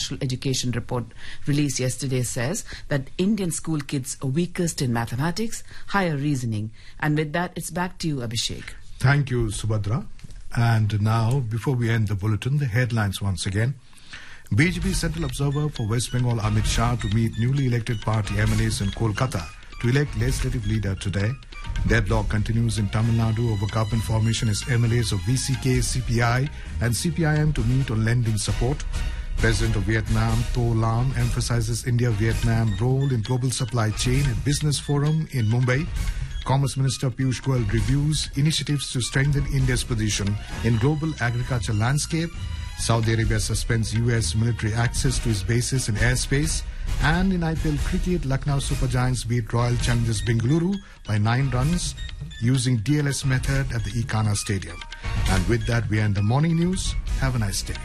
National Education Report released yesterday says that Indian school kids are weakest in mathematics, higher reasoning. And with that, it's back to you, Abhishek. Thank you, Subhadra. And now, before we end the bulletin, the headlines once again. BJP Central Observer for West Bengal Amit Shah to meet newly elected party MLAs in Kolkata to elect legislative leader today. Deadlock continues in Tamil Nadu over government formation as MLAs of VCK, CPI and CPIM to meet on lending support. President of Vietnam, Tho Lam, emphasizes India-Vietnam role in global supply chain at Business Forum in Mumbai. Commerce Minister Piyush Goyal reviews initiatives to strengthen India's position in global agriculture landscape. Saudi Arabia suspends US military access to its bases in airspace. And in IPL cricket, Lucknow Super Giants beat Royal Challengers Bengaluru by 9 runs using DLS method at the Ekana Stadium. And with that, we end the morning news. Have a nice day.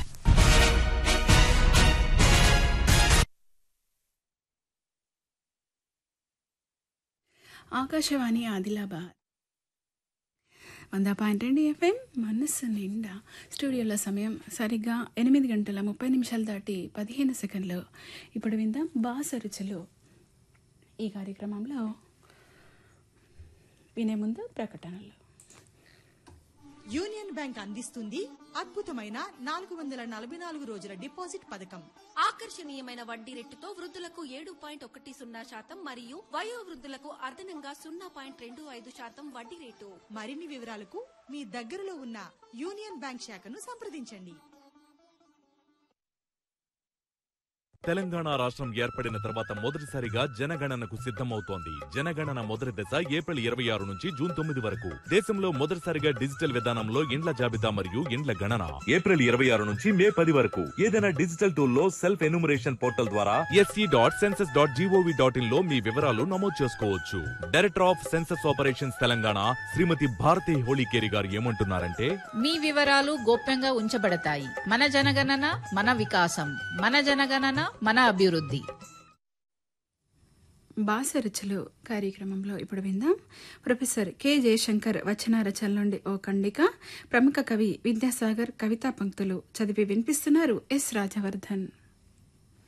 Akashvani Adilabad 100.2 FM మనస్సు నిండా. స్టూడియోలో సమయం సరిగ్గా 8:30 దాటి 15 సెకండ్లు. ఇప్పుడు విందాం బాసరుచులు. ఈ కార్యక్రమంలో వినే ముందు ప్రకటనలు. యూనియన్ బ్యాంక్ అందిస్తుంది అద్భుతమైన 444 రోజుల డిపాజిట్ పథకం. ఆకర్షణీయమైన వడ్డీ రేటుతో వృద్ధులకు 7.10% మరియు వయోవృద్ధులకు అదనంగా 0.25% వడ్డీ రేటు. మరిన్ని వివరాలకు మీ దగ్గరలో ఉన్న యూనియన్ బ్యాంక్ శాఖను సంప్రదించండి. తెలంగాణ రాష్ట్రం ఏర్పడిన తర్వాత మొదటిసారిగా జనగణనకు సిద్ధమవుతోంది. జనగణన మొదటి దశ ఏప్రిల్ 26 నుంచి జూన్ 9 వరకు. దేశంలో మొదటిసారిగా డిజిటల్ విధానంలో ఇండ్ల జాబితా మరియు ఇండ్ల గణన ఏప్రిల్ 26 నుంచి మే 10 వరకు. ఏదైనా డిజిటల్ టూల్ లో సెల్ఫ్ ఎన్యూమరేషన్ పోర్టల్ ద్వారా sc.census.gov.in లో మీ వివరాలు నమోదు చేసుకోవచ్చు. Director of census operations Telangana శ్రీమతి భారతి హోళీకేరి గారు ఏమంటున్నారంటే, మీ వివరాలు గోప్యంగా ఉంచబడతాయి. మన జనగణన మన వికాసం, మన జనగణన మన అభివృద్ధి. బాసరుచులు కార్యక్రమంలో ఇప్పుడు విందాం. ప్రొఫెసర్ కె జయశంకర్ వచన రచనల నుండి ఓ ఖండిక. ప్రముఖ కవి విద్యాసాగర్ కవితా పంక్తులు చదివి వినిపిస్తున్నారు ఎస్ రాజవర్ధన్.